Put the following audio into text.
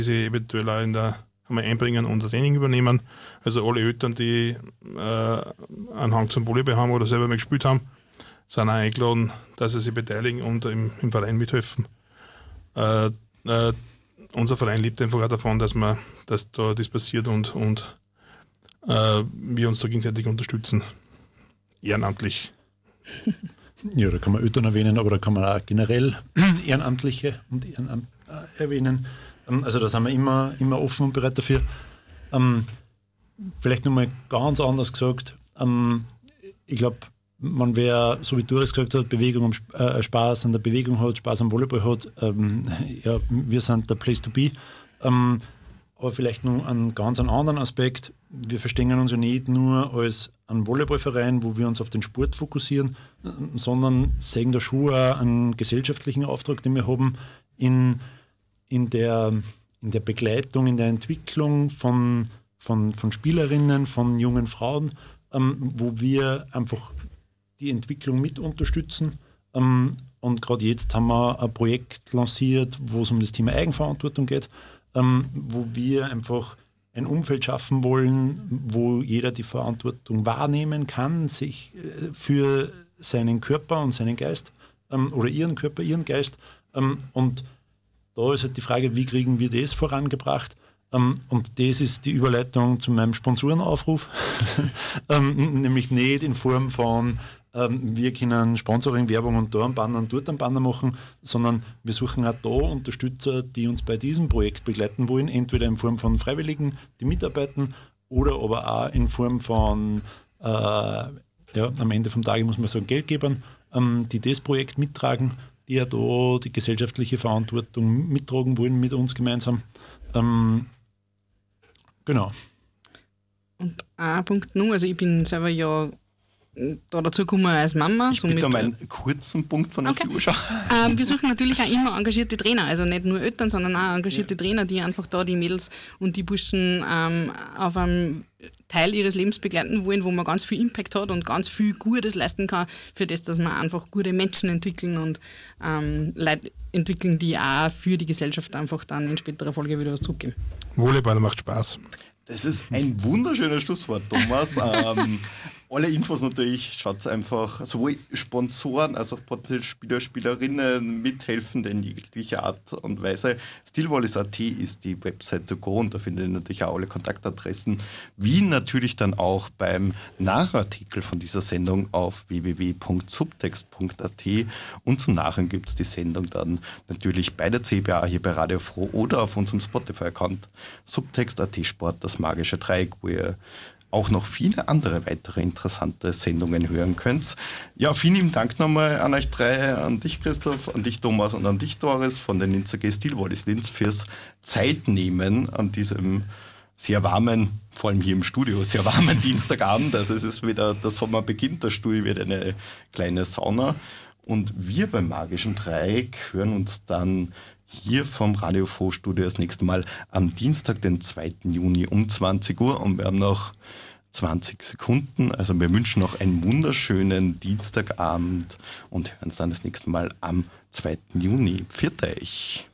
sie eventuell auch einmal einbringen und ein Training übernehmen. Also alle Eltern, die einen Hang zum Volleyball haben oder selber mal gespielt haben, sind auch eingeladen, dass sie sich beteiligen und im Verein mithelfen. Unser Verein lebt einfach auch davon, dass da das passiert und wir uns da gegenseitig unterstützen. Ehrenamtlich. Ja, da kann man Eltern erwähnen, aber da kann man auch generell Ehrenamtliche und Ehrenamt erwähnen. Also da sind wir immer offen und bereit dafür. Vielleicht nochmal ganz anders gesagt. Ich glaube, man wäre, so wie Doris gesagt hat, Bewegung Spaß an der Bewegung hat, Spaß am Volleyball hat. Ja, wir sind der Place to be. Aber vielleicht noch einen ganz anderen Aspekt. Wir verstehen uns ja nicht nur als ein Volleyballverein, wo wir uns auf den Sport fokussieren, sondern sehen da schon auch einen gesellschaftlichen Auftrag, den wir haben in der Begleitung, in der Entwicklung von Spielerinnen, von jungen Frauen, wo wir einfach die Entwicklung mit unterstützen. Und gerade jetzt haben wir ein Projekt lanciert, wo es um das Thema Eigenverantwortung geht, wo wir einfach ein Umfeld schaffen wollen, wo jeder die Verantwortung wahrnehmen kann, sich für seinen Körper und seinen Geist oder ihren Körper, ihren Geist. Und da ist halt die Frage, wie kriegen wir das vorangebracht? Und das ist die Überleitung zu meinem Sponsorenaufruf, nämlich nicht in Form von wir können Sponsoring, Werbung und da einen Banner und dort einen Banner machen, sondern wir suchen auch da Unterstützer, die uns bei diesem Projekt begleiten wollen, entweder in Form von Freiwilligen, die mitarbeiten, oder aber auch in Form von, am Ende vom Tage muss man sagen, Geldgebern, die das Projekt mittragen, die ja da die gesellschaftliche Verantwortung mittragen wollen mit uns gemeinsam. Genau. Und ein Punkt noch, also ich bin selber ja da dazu gekommen als Mama. Ich bitte um einen kurzen Punkt von auf die Uhr schauen. Wir suchen natürlich auch immer engagierte Trainer, also nicht nur Eltern, sondern auch engagierte Trainer, die einfach da die Mädels und die Burschen auf einem Teil ihres Lebens begleiten wollen, wo man ganz viel Impact hat und ganz viel Gutes leisten kann, für das, dass wir einfach gute Menschen entwickeln und Leute entwickeln, die auch für die Gesellschaft einfach dann in späterer Folge wieder was zurückgeben. Volleyball macht Spaß. Das ist ein wunderschönes Schlusswort, Thomas. Alle Infos natürlich, schaut einfach, sowohl Sponsoren als auch potenzielle Spieler, Spielerinnen mithelfen in jeglicher Art und Weise. Steelvolleys.at ist die Website to go und da findet ihr natürlich auch alle Kontaktadressen, wie natürlich dann auch beim Nachartikel von dieser Sendung auf www.subtext.at und zum Nachhinein gibt es die Sendung dann natürlich bei der CBA hier bei Radio Froh oder auf unserem Spotify-Account Subtext.at Sport, das magische Dreieck, wo ihr auch noch viele andere weitere interessante Sendungen hören könnt. Ja, vielen lieben Dank nochmal an euch drei, an dich Christoph, an dich Thomas und an dich Doris von den Linzer AG Steelvolleys Linz fürs Zeitnehmen an diesem sehr warmen, vor allem hier im Studio, sehr warmen Dienstagabend. Also es ist wieder, der Sommer beginnt, das Studio wird eine kleine Sauna. Und wir beim Magischen Dreieck hören uns dann hier vom Radio Froh Studio das nächste Mal am Dienstag, den 2. Juni um 20 Uhr und wir haben noch 20 Sekunden. Also wir wünschen noch einen wunderschönen Dienstagabend und hören uns dann das nächste Mal am 2. Juni. Pfiat euch!